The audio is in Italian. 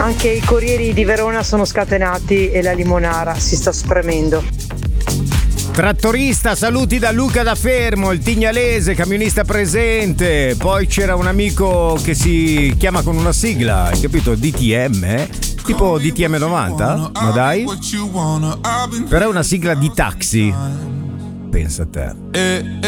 Anche i corrieri di Verona sono scatenati e la limonara si sta spremendo. Trattorista, saluti da Luca da Fermo, il tignalese, camionista presente. Poi c'era un amico che si chiama con una sigla, hai capito? DTM, tipo DTM 90, ma dai. Però è una sigla di taxi. Pensa a te.